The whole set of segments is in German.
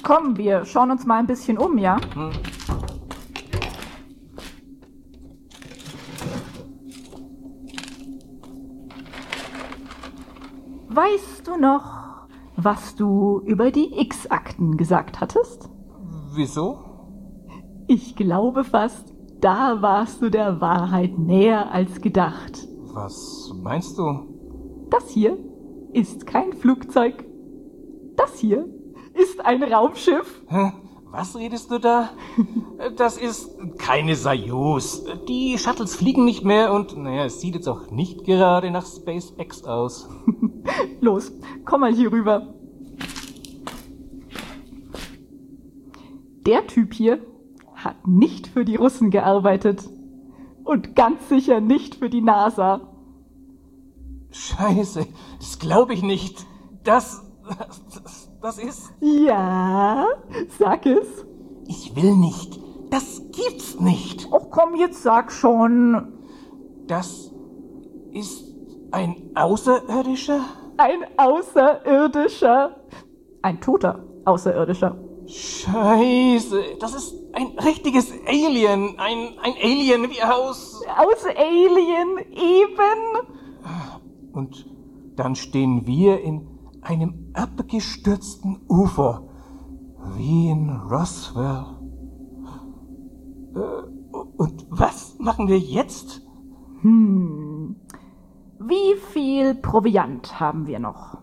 Komm, wir schauen uns mal ein bisschen um, ja? Weißt du noch, was du über die X-Akten gesagt hattest? Wieso? Ich glaube fast, da warst du der Wahrheit näher als gedacht. Was meinst du? Das hier ist kein Flugzeug. Das hier ist ein Raumschiff. Hä? Was redest du da? Das ist keine Soyuz. Die Shuttles fliegen nicht mehr und, es sieht jetzt auch nicht gerade nach SpaceX aus. Los, komm mal hier rüber. Der Typ hier hat nicht für die Russen gearbeitet. Und ganz sicher nicht für die NASA. Scheiße, das glaube ich nicht. Das ist... Ja, sag es. Ich will nicht. Das gibt's nicht. Och komm, jetzt sag schon. Das ist ein Außerirdischer? Ein Außerirdischer. Ein toter Außerirdischer. Scheiße, das ist ein richtiges Alien. Ein Alien wie aus Alien, eben. Und dann stehen wir in einem abgestürzten Ufer, wie in Roswell. Und was machen wir jetzt? Wie viel Proviant haben wir noch?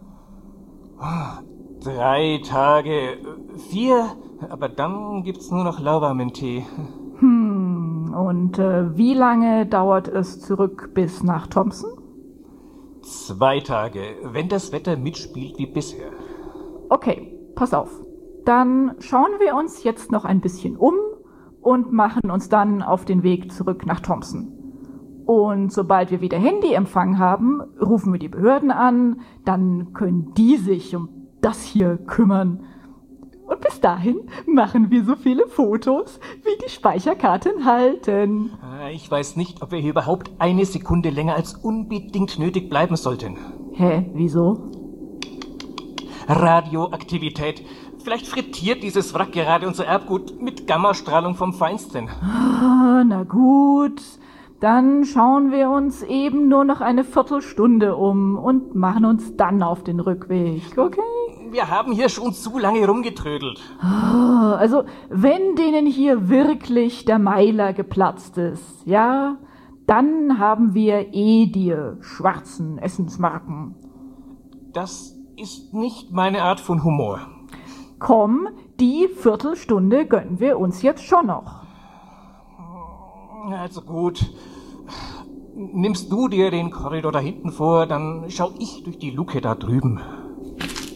3 Tage, 4, aber dann gibt's nur noch lauwarmen Tee. Und wie lange dauert es zurück bis nach Thompson? 2 Tage, wenn das Wetter mitspielt wie bisher. Okay, pass auf. Dann schauen wir uns jetzt noch ein bisschen um und machen uns dann auf den Weg zurück nach Thompson. Und sobald wir wieder Handyempfang haben, rufen wir die Behörden an, dann können die sich um das hier kümmern. Und bis dahin machen wir so viele Fotos, wie die Speicherkarten halten. Ich weiß nicht, ob wir hier überhaupt eine Sekunde länger als unbedingt nötig bleiben sollten. Hä, wieso? Radioaktivität. Vielleicht frittiert dieses Wrack gerade unser Erbgut mit Gammastrahlung vom Feinsten. Na gut, dann schauen wir uns eben nur noch eine Viertelstunde um und machen uns dann auf den Rückweg, okay? Wir haben hier schon zu lange rumgetrödelt. Also, wenn denen hier wirklich der Meiler geplatzt ist, ja, dann haben wir die schwarzen Essensmarken. Das ist nicht meine Art von Humor. Komm, die Viertelstunde gönnen wir uns jetzt schon noch. Also gut. Nimmst du dir den Korridor da hinten vor, dann schau ich durch die Luke da drüben.